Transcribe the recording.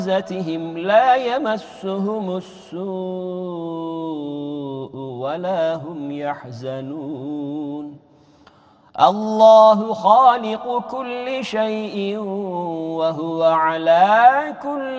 لا يمسهم السوء ولا هم يحزنون الله خالق كل شيء وهو على كل